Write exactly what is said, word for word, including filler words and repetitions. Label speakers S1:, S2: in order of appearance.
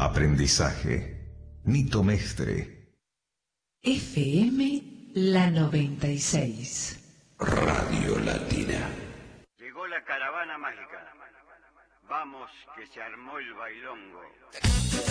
S1: Aprendizaje. Nito Mestre.
S2: F M La noventa y seis.
S1: Radio Latina.
S3: Llegó la caravana mágica. Vamos, que se armó el bailongo.